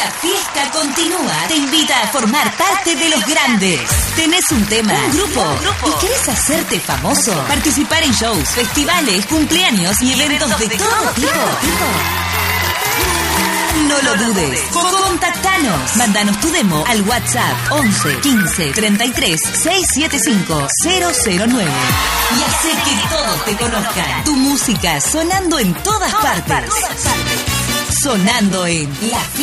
La fiesta continúa. Te invita a formar parte de los grandes. ¿Tenés un tema, un grupo y querés hacerte famoso? Participar en shows, festivales, cumpleaños y eventos de todo tipo. No lo dudes. Contactanos. Mándanos tu demo al WhatsApp 11 15 33 675 009 y hacé que todos te conozcan. Tu música sonando en todas partes. Sonando en La Fiesta.